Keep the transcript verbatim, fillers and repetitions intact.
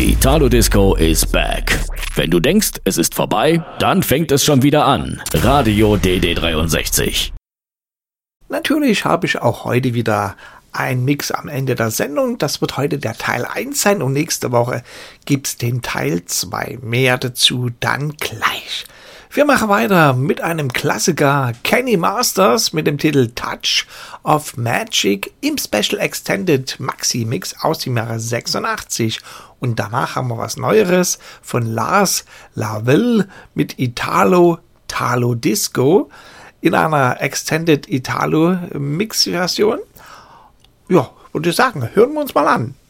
Italo Disco is back. Wenn du denkst, es ist vorbei, dann fängt es schon wieder an. Radio D D dreiundsechzig. Natürlich habe ich auch heute wieder einen Mix am Ende der Sendung. Das wird heute der Teil eins sein und nächste Woche gibt's den Teil zwei. Mehr dazu dann gleich. Wir machen weiter mit einem Klassiker, Kenny Masters mit dem Titel Touch of Magic im Special Extended Maxi Mix aus dem Jahre sechsundachtzig. Und danach haben wir was Neueres von Lars Laville mit Italo Talo Disco in einer Extended Italo Mix Version. Ja, würde ich sagen, hören wir uns mal an.